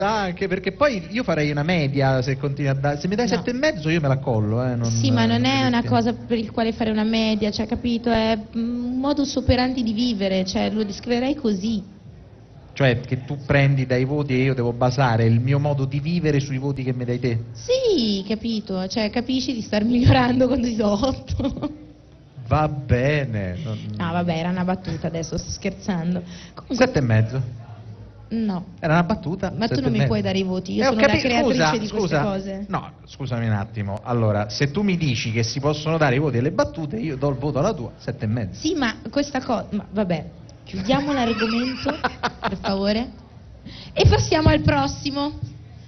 Anche perché poi io farei una media se continui a dare. Se mi dai No. 7,5 io me la collo. Sì, ma non è una mi cosa per il quale fare una media, cioè, capito? È un modus operandi di vivere, cioè, lo descriverei così. Cioè che tu prendi dai voti e io devo basare il mio modo di vivere sui voti che mi dai te. Sì, capito, cioè, capisci di star migliorando quando ti do 8. Va bene. No, vabbè, era una battuta, adesso sto scherzando. Comunque, 7,5. no. Era una battuta. Ma tu non mi 7,5. puoi dare i voti, io Ho sono la capito, creatrice di queste scusa. cose. No, scusami un attimo. Allora, se tu mi dici che si possono dare i voti alle battute, io do il voto alla tua, 7,5. Sì, ma questa cosa... Ma vabbè, chiudiamo l'argomento, per favore, e passiamo al prossimo.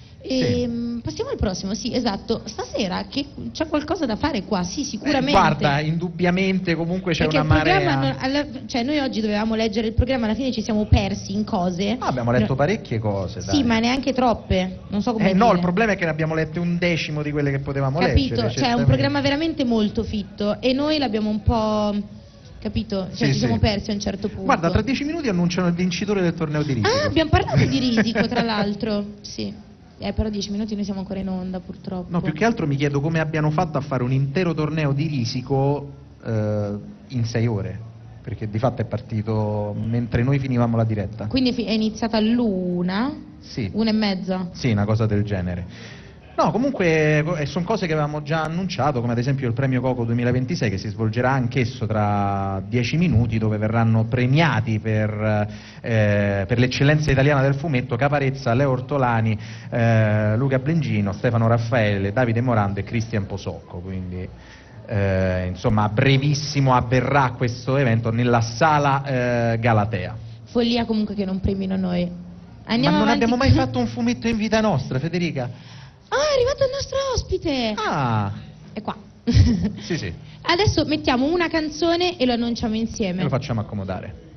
Passiamo al prossimo, sì, esatto. Stasera che c'è qualcosa da fare qua, sì, sicuramente. Guarda, indubbiamente comunque c'è perché una il programma marea. cioè noi oggi dovevamo leggere il programma, alla fine ci siamo persi in cose. Abbiamo letto No, parecchie cose, dai. sì, ma neanche troppe, non so come No, dire. il problema è che ne abbiamo lette 1/10 di quelle che potevamo Capito? leggere. Cioè è un certamente. programma veramente molto fitto e noi l'abbiamo un po', capito? Cioè Sì, ci siamo sì. persi a un certo punto. Guarda, tra 10 minuti annunciano il vincitore del torneo di Risico. Ah, abbiamo parlato di Risico, tra l'altro. Sì. Però 10 minuti noi siamo ancora in onda, purtroppo. No, più che altro mi chiedo come abbiano fatto a fare un intero torneo di Risico in 6 ore. Perché di fatto è partito mentre noi finivamo la diretta. Quindi è iniziata all'1? Sì. 1:30? Sì, una cosa del genere. No, comunque sono cose che avevamo già annunciato, come ad esempio il premio Coco 2026 che si svolgerà anch'esso tra 10 minuti, dove verranno premiati per l'eccellenza italiana del fumetto Caparezza, Leo Ortolani, Luca Blengino, Stefano Raffaele, Davide Morando e Cristian Posocco. Quindi insomma a brevissimo avverrà questo evento nella sala Galatea. Follia comunque che non premino noi. Ma Andiamo non avanti abbiamo mai con- fatto un fumetto in vita nostra, Federica? Ah, è arrivato il nostro ospite! Ah, È qua. sì, sì, Adesso mettiamo una canzone e lo annunciamo e insieme. lo facciamo accomodare.